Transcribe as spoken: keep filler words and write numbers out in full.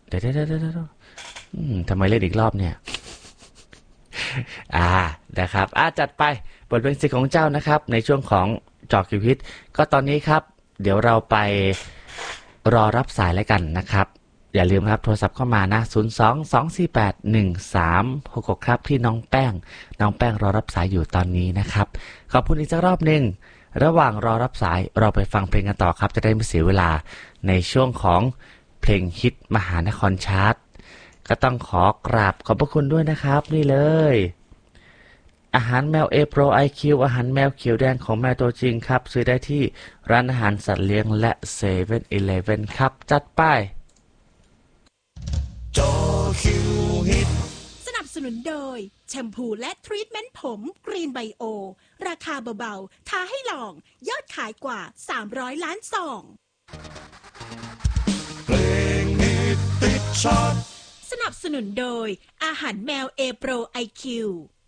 เดี๋ยวเดี๋ยวเดี๋ยวเดี๋ยวทำไมเล่นอีกรอบเนี่ยอ่านะครับอ่าจัดไปบทเพลงสิทธิ์ของเจ้านะครับในช่วงของเจาะคิวฮิตก็ตอนนี้ครับเดี๋ยวเราไปรอรับสายแล้วกันนะครับอย่าลืมครับโทรศัพท์เข้ามานะศูนย์ สอง สอง สี่ แปด หนึ่ง สาม หก หกครับที่น้องแป้งน้องแป้งรอรับสายอยู่ตอนนี้นะครับขอบคุณอีกสักรอบหนึ่งระหว่างรอรับสายเราไปฟังเพลงกันต่อครับจะได้ไม่เสียเวลาในช่วงของเพลงฮิตมหานครชาร์ตก็ต้องขอกราบขอบพระคุณด้วยนะครับนี่เลยอาหารแมวเอโปรไอคิวอาหารแมวเขียวแดงของแมวตัวจริงครับซื้อได้ที่ร้านอาหารสัตว์เลี้ยงและเซเว่นอีเลฟเว่นครับจัดไปจอคิวฮิตสนับสนุนโดยแชมพูและทรีทเมนต์ผมกรีนไบโอราคาเบาๆท้าให้ลองยอดขายกว่าสามร้อยล้านซองเพลงฮิตติดชาร์ตสนับสนุนโดยอาหารแมวเอโปรไอคิว